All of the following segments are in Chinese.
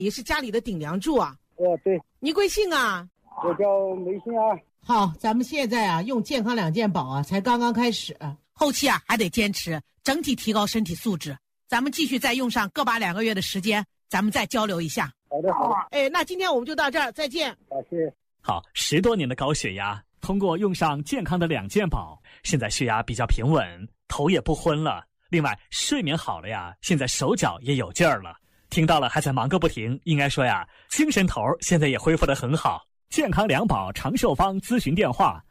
也是家里的顶梁柱啊。 对。 你贵姓啊？ 我叫梅姓啊。 好，咱们现在啊用健康两件宝啊才刚刚开始，后期啊还得坚持，整体提高身体素质。咱们继续再用上个把2个月的时间，咱们再交流一下。 好的。 那今天我们就到这儿，再见。 好，谢谢。 好，10多年的高血压，通过用上健康的两件宝，现在血压比较平稳，头也不昏了。另外睡眠好了呀，现在手脚也有劲儿了。听到了还在忙个不停，应该说呀，精神头现在也恢复得很好。健康两宝长寿方咨询电话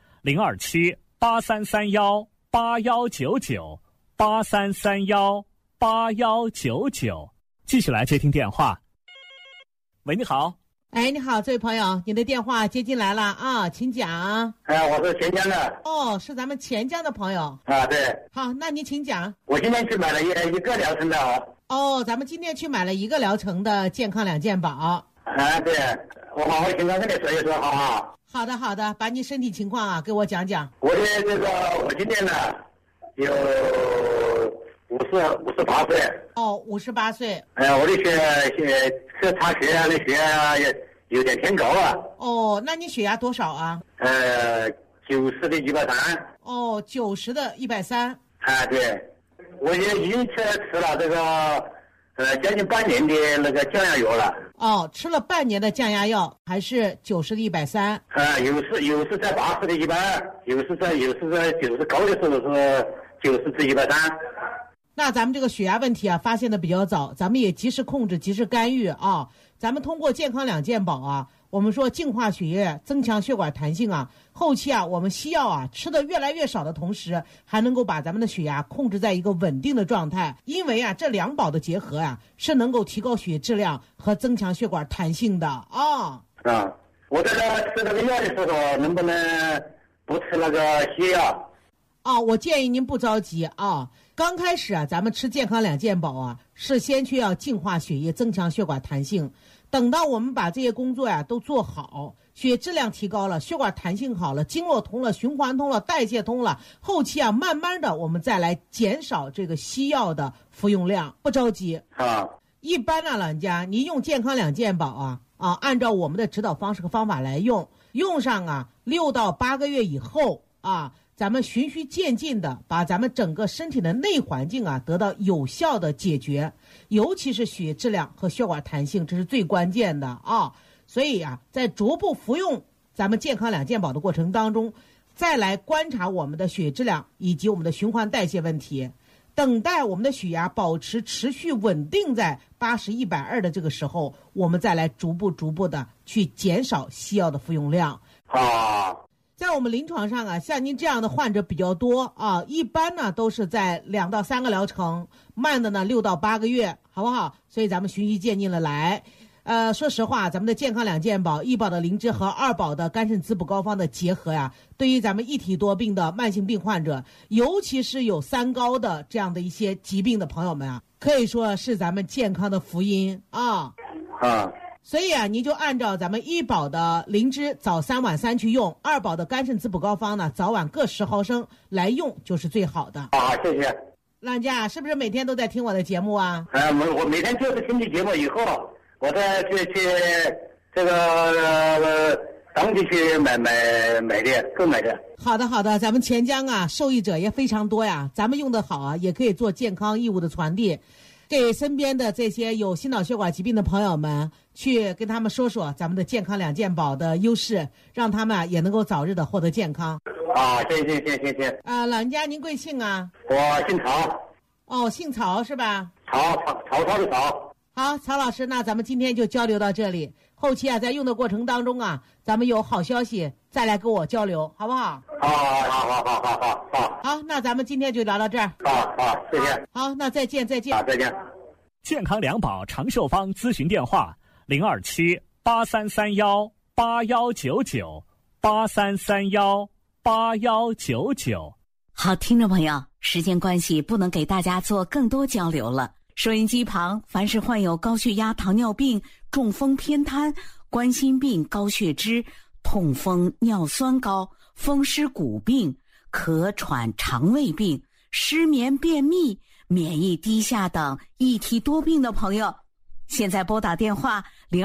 ：027-8331-8199，8331-8199。继续来接听电话。喂，你好。 你好，这位朋友，你的电话接进来了啊，请讲。 我是钱江的。 是咱们钱江的朋友啊，对。 好，那您请讲。 我今天去买了一个疗程的。 咱们今天去买了1个疗程的健康两件宝。 对，我把我情况跟你说一说，好不好？ 好的，把你身体情况啊给我讲讲。 我今年呢有58岁。 58岁。 我的查血压的血压也有点偏高啊。 那你血压多少啊 ？90的130。 90的130。 对，我也已经吃了这个将近半年的那个降压药了。 吃了半年的降压药，还是90的130。 有时在80的120，有时在90高的时候是90至130。 那咱们这个血压问题啊发现的比较早，咱们也及时控制，及时干预啊。咱们通过健康两件宝啊，我们说净化血液，增强血管弹性啊，后期啊我们西药啊吃的越来越少的同时，还能够把咱们的血压控制在一个稳定的状态。因为啊这两宝的结合啊是能够提高血液质量和增强血管弹性的啊。 我在吃这个药的时候，能不能不吃那个西药？ 我建议您不着急啊。刚开始啊，咱们吃健康两件宝啊，是先去要净化血液，增强血管弹性。等到我们把这些工作呀都做好，血质量提高了，血管弹性好了，经络通了，循环通了，代谢通了，后期啊慢慢的我们再来减少这个西药的服用量，不着急。一般呢，老人家您用健康两件宝按照我们的指导方式和方法来用上6到8个月以后咱们循序渐进的把咱们整个身体的内环境得到有效的解决，尤其是血质量和血管弹性，这是最关键的所以在逐步服用咱们健康两件宝的过程当中，再来观察我们的血质量以及我们的循环代谢问题，等待我们的血压保持持续稳定在80、120的这个时候，我们再来逐步的去减少西药的服用量。在我们临床上像您这样的患者比较多一般呢都是在2到3个疗程，慢的呢6到8个月，好不好？所以咱们循序渐进的来。说实话，咱们的健康两件宝，1宝的灵芝和2宝的肝肾滋补膏方的结合对于咱们一体多病的慢性病患者，尤其是有3高的这样的一些疾病的朋友们可以说是咱们健康的福音所以您就按照咱们1宝的灵芝早3晚3去用，2宝的肝肾滋补膏方呢早晚各10毫升来用，就是最好的。 谢谢。 老人家是不是每天都在听我的节目我每天就是听你节目以后，我再去这个当地去买的购买的。好的，咱们钱江受益者也非常多咱们用的好也可以做健康义务的传递，给身边的这些有心脑血管疾病的朋友们，去跟他们说说咱们的健康两件宝的优势，让他们也能够早日的获得健康。 谢。 老人家您贵姓我姓曹。 姓曹是吧？ 曹操的曹。 好，曹老师，那咱们今天就交流到这里。后期在用的过程当中咱们有好消息再来跟我交流，好不好？好，那咱们今天就聊到这儿。 好，谢谢。 好，那再见。再见。 健康两宝长寿方咨询电话：027-8331-8199，8331-8199。 好，听众朋友，时间关系不能给大家做更多交流了。收音机旁凡是患有高血压、糖尿病、中风偏瘫、冠心病、高血脂、痛风、尿酸高、风湿骨病、咳喘、肠胃病、失眠、便秘、免疫低下等一体多病的朋友， 现在拨打电话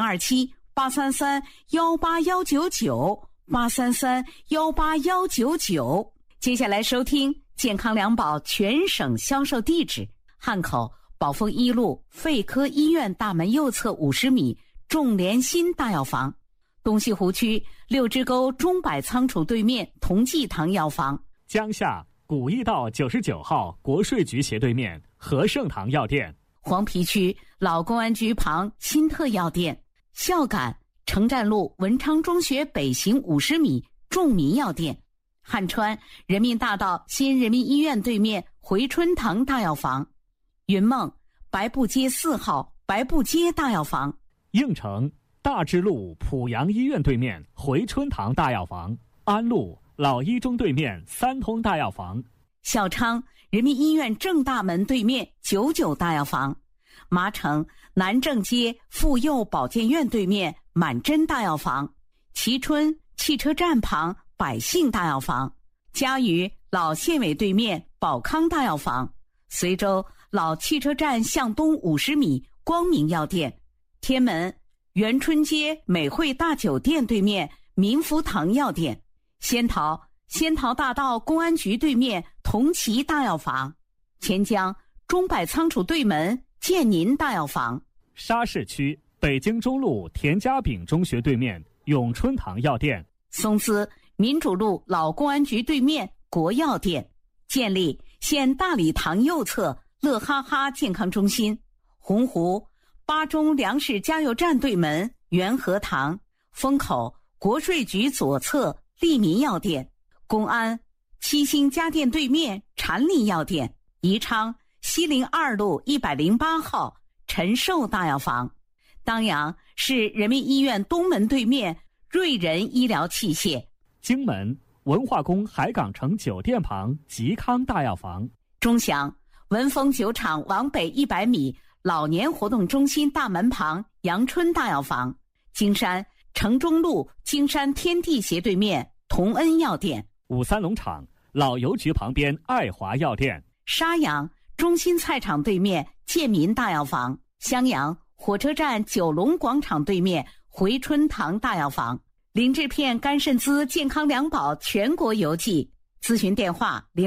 027-833-18199，833-18199。接下来收听健康良宝全省销售地址：汉口宝丰一路肺科医院大门右侧50米众联心大药房，东西湖区六支沟中柏仓储对面同济堂药房， 江夏古驿道99号国税局斜对面和盛堂药店， 黄陂区老公安局旁新特药店，孝感城站路文昌中学北行50米众民药店，汉川人民大道新人民医院对面回春堂大药房，云梦白布街4号白布街大药房， 应城大智路濮阳医院对面回春堂大药房，安路老一中对面三通大药房， 孝昌人民医院正大门对面99大药房，麻城南正街妇幼保健院对面满珍大药房，蕲春汽车站旁百姓大药房，嘉鱼老县委对面宝康大药房，随州老汽车站向东50米光明药店，天门元春街美汇大酒店对面民福堂药店，仙桃大道公安局对面同齐大药房，钱江中柏仓储对门建宁大药房， 沙市区北京中路田家炳中学对面永春堂药店， 松滋民主路老公安局对面国药店，建立县大礼堂右侧乐哈哈健康中心，洪湖八中粮食加油站对门元和堂，风口国税局左侧利民药店，公安七星家电对面禅林药店，宜昌西陵2路108号陈寿大药房，当阳市人民医院东门对面瑞仁医疗器械， 荆门文化宫海港城酒店旁吉康大药房， 钟祥文峰酒厂往北100米老年活动中心大门旁阳春大药房，金山城中路金山天地斜对面同恩药店， 五三农场老邮局旁边爱华药店， 沙阳中心菜场对面建民大药房，襄阳火车站九龙广场对面回春堂大药房，林志片肝肾滋健康良宝全国邮寄，咨询电话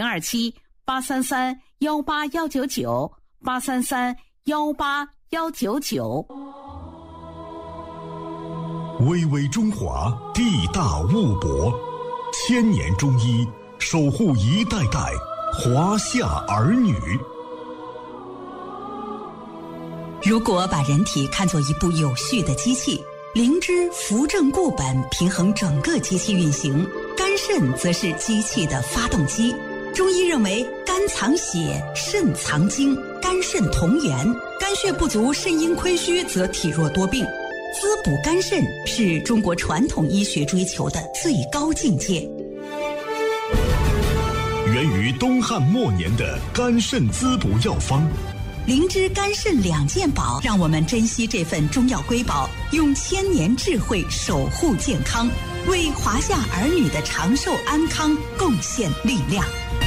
027-833-18199，833-18199。 巍巍中华，地大物博，1000年中医守护一代代华夏儿女。 如果把人体看作一部有序的机器，灵芝扶正固本，平衡整个机器运行，肝肾则是机器的发动机。中医认为，肝藏血，肾藏精，肝肾同源，肝血不足，肾阴亏虚，则体弱多病。滋补肝肾是中国传统医学追求的最高境界。 源于东汉末年的肝肾滋补药方， 灵芝肝肾2件宝，让我们珍惜这份中药瑰宝，用1000年智慧守护健康，为华夏儿女的长寿安康贡献力量。